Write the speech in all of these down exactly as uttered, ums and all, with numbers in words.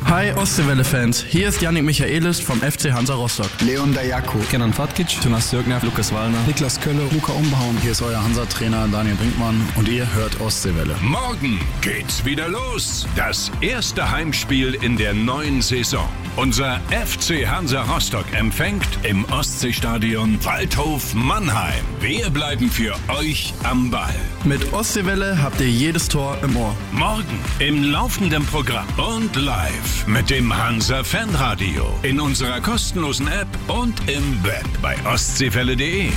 Hi Ostseewelle-Fans, hier ist Yannick Michaelis vom F C Hansa Rostock. Leon Dayako, Kenan Fatkic, Jonas Jörgner, Lukas Wallner, Niklas Kölle, Luca Umbaum. Hier ist euer Hansa-Trainer Daniel Brinkmann und ihr hört Ostseewelle. Morgen geht's wieder los. Das erste Heimspiel in der neuen Saison. Unser F C Hansa Rostock empfängt im Ostseestadion Waldhof Mannheim. Wir bleiben für euch am Ball. Mit Ostseewelle habt ihr jedes Tor im Ohr. Morgen im laufenden Programm und live mit dem Hansa Fanradio in unserer kostenlosen App und im Web bei ostseewelle punkt de.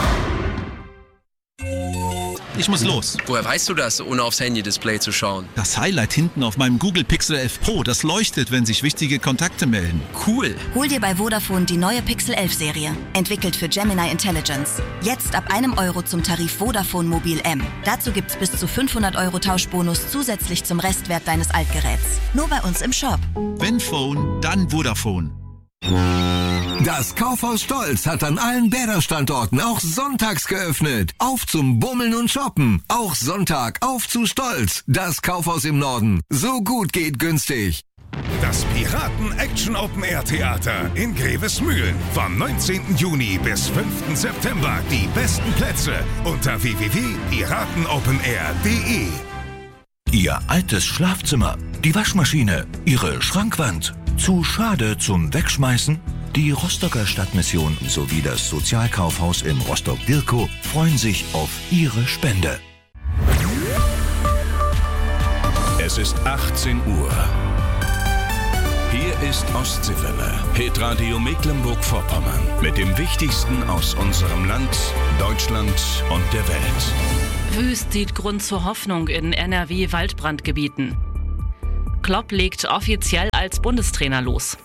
Ich muss los. Woher weißt du das, ohne aufs Handy-Display zu schauen? Das Highlight hinten auf meinem Google Pixel elf Pro, das leuchtet, wenn sich wichtige Kontakte melden. Cool. Hol dir bei Vodafone die neue Pixel elf Serie. Entwickelt für Gemini Intelligence. Jetzt ab einem Euro zum Tarif Vodafone Mobil M. Dazu gibt's bis zu fünfhundert Euro Tauschbonus zusätzlich zum Restwert deines Altgeräts. Nur bei uns im Shop. Wenn Phone, dann Vodafone. Das Kaufhaus Stolz hat an allen Bäderstandorten auch sonntags geöffnet. Auf zum Bummeln und Shoppen. Auch Sonntag auf zu Stolz. Das Kaufhaus im Norden. So gut geht günstig. Das Piraten Action Open Air Theater in Grevesmühlen. Vom neunzehnten Juni bis fünften September. Die besten Plätze unter w w w punkt piratenopenair punkt de. Ihr altes Schlafzimmer, die Waschmaschine, Ihre Schrankwand. Zu schade zum Wegschmeißen? Die Rostocker Stadtmission sowie das Sozialkaufhaus in Rostock-Dirkow freuen sich auf Ihre Spende. Es ist achtzehn Uhr. Hier ist Ostseewelle, Hitradio Mecklenburg-Vorpommern. Mit dem Wichtigsten aus unserem Land, Deutschland und der Welt. Wüst sieht Grund zur Hoffnung in N R W-Waldbrandgebieten. Klopp legt offiziell als Bundestrainer los.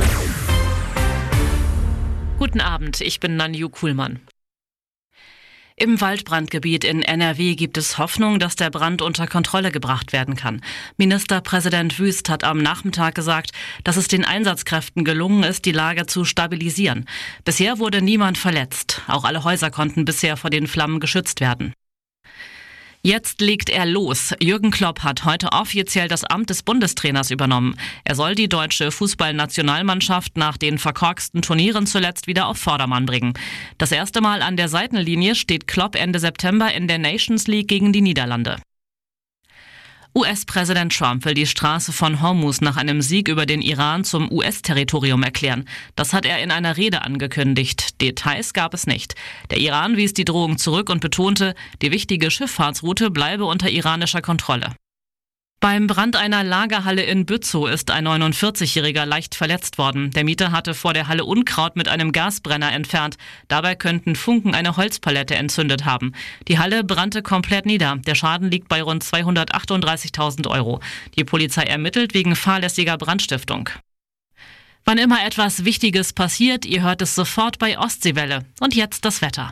Guten Abend, ich bin Nanju Kuhlmann. Im Waldbrandgebiet in N R W gibt es Hoffnung, dass der Brand unter Kontrolle gebracht werden kann. Ministerpräsident Wüst hat am Nachmittag gesagt, dass es den Einsatzkräften gelungen ist, die Lage zu stabilisieren. Bisher wurde niemand verletzt. Auch alle Häuser konnten bisher vor den Flammen geschützt werden. Jetzt legt er los. Jürgen Klopp hat heute offiziell das Amt des Bundestrainers übernommen. Er soll die deutsche Fußballnationalmannschaft nach den verkorksten Turnieren zuletzt wieder auf Vordermann bringen. Das erste Mal an der Seitenlinie steht Klopp Ende September in der Nations League gegen die Niederlande. U S-Präsident Trump will die Straße von Hormuz nach einem Sieg über den Iran zum U S-Territorium erklären. Das hat er in einer Rede angekündigt. Details gab es nicht. Der Iran wies die Drohung zurück und betonte, die wichtige Schifffahrtsroute bleibe unter iranischer Kontrolle. Beim Brand einer Lagerhalle in Bützow ist ein neunundvierzigjähriger leicht verletzt worden. Der Mieter hatte vor der Halle Unkraut mit einem Gasbrenner entfernt. Dabei könnten Funken eine Holzpalette entzündet haben. Die Halle brannte komplett nieder. Der Schaden liegt bei rund zweihundertachtunddreißigtausend Euro. Die Polizei ermittelt wegen fahrlässiger Brandstiftung. Wann immer etwas Wichtiges passiert, ihr hört es sofort bei Ostseewelle. Und jetzt das Wetter.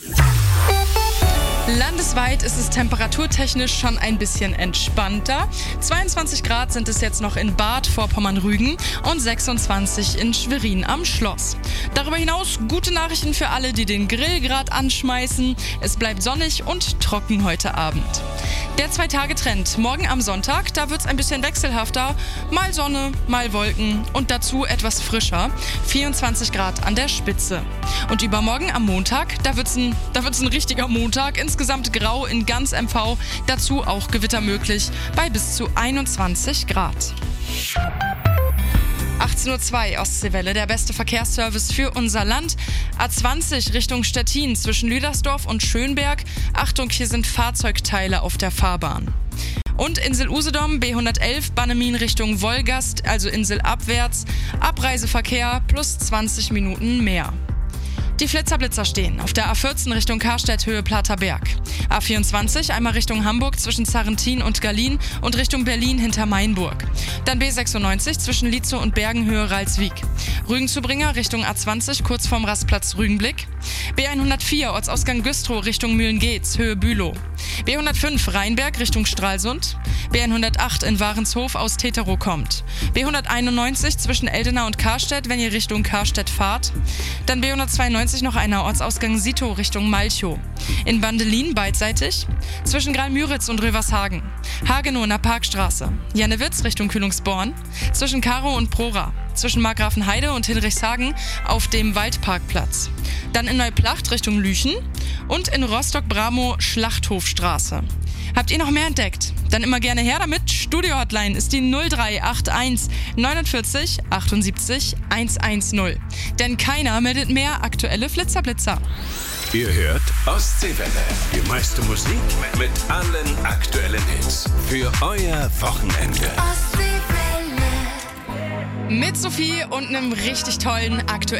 Landesweit ist es temperaturtechnisch schon ein bisschen entspannter. zweiundzwanzig Grad sind es jetzt noch in Bad Vorpommern-Rügen und sechsundzwanzig in Schwerin am Schloss. Darüber hinaus gute Nachrichten für alle, die den Grill gerade anschmeißen. Es bleibt sonnig und trocken heute Abend. Der Zwei-Tage-Trend. Morgen am Sonntag, da wird es ein bisschen wechselhafter. Mal Sonne, mal Wolken und dazu etwas frischer. vierundzwanzig Grad an der Spitze. Und übermorgen am Montag, da wird es ein, da wird's ein richtiger Montag. Insgesamt grau in ganz M V. Dazu auch Gewitter möglich bei bis zu einundzwanzig Grad. achtzehn Uhr zwei Ostseewelle, der beste Verkehrsservice für unser Land. A zwanzig Richtung Stettin zwischen Lüdersdorf und Schönberg. Achtung, hier sind Fahrzeugteile auf der Fahrbahn. Und Insel-Usedom, B hundertelf, Bannemin Richtung Wolgast, also inselabwärts. Abreiseverkehr plus zwanzig Minuten mehr. Die Flitzerblitzer stehen auf der A vierzehn Richtung Karstedt Höhe Platterberg. A vierundzwanzig einmal Richtung Hamburg zwischen Zarrentin und Gallien und Richtung Berlin hinter Mainburg. Dann B sechsundneunzig zwischen Lietzow und Bergen Höhe Ralswiek. Rügen-Zubringer Richtung A zwanzig kurz vorm Rastplatz Rügenblick. B hundertvier Ortsausgang Güstrow Richtung Mühlengeetz Höhe Bülow. B hundertfünf Rheinberg Richtung Stralsund. B hundertacht in Warenshof aus Teterow kommt. B hunderteinundneunzig zwischen Eldena und Karstedt, wenn ihr Richtung Karstedt fahrt. Dann B hundertzweiundneunzig neunzig noch einer Ortsausgang Sito Richtung Malchow. In Bandelin beidseitig. Zwischen Graal-Müritz und Rövershagen. Hagenow in der Parkstraße. Jannewitz Richtung Kühlungsborn. Zwischen Karow und Prora. Zwischen Markgrafenheide und Hinrichshagen auf dem Waldparkplatz. Dann in Neuplacht Richtung Lüchen und in Rostock-Bramow Schlachthofstraße. Habt ihr noch mehr entdeckt? Dann immer gerne her damit. Studio-Hotline ist die null drei acht eins neunundvierzig achtundsiebzig hundertzehn. Denn keiner meldet mehr aktuelle Flitzerblitzer. Ihr hört Ostseewelle. Die meiste Musik mit allen aktuellen Hits. Für euer Wochenende. Mit Sophie und einem richtig tollen aktuellen